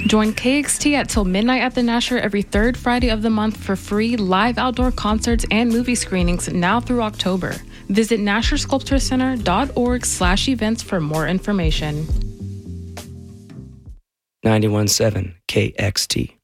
Join KXT at Till Midnight at the Nasher every third Friday of the month for free live outdoor concerts and movie screenings now through October. Visit NasherSculptureCenter.org/events for more information. 91.7 KXT.